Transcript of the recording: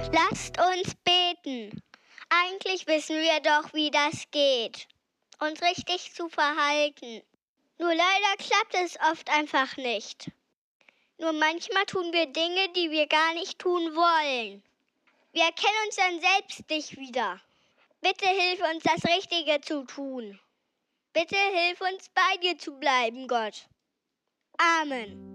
Lasst uns beten. Eigentlich wissen wir doch, wie das geht, uns richtig zu verhalten. Nur leider klappt es oft einfach nicht. Nur manchmal tun wir Dinge, die wir gar nicht tun wollen. Wir erkennen uns dann selbst nicht wieder. Bitte hilf uns, das Richtige zu tun. Bitte hilf uns, bei dir zu bleiben, Gott. Amen.